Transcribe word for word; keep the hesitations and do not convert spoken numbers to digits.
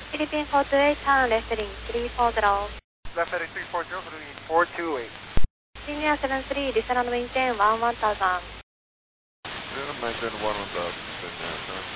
Philippine four two eight, turn left heading three four zero. Left heading three four zero, clearing four two eight. Senior seven three, listen and maintain one one thousand. Yeah, maintain one one thousand,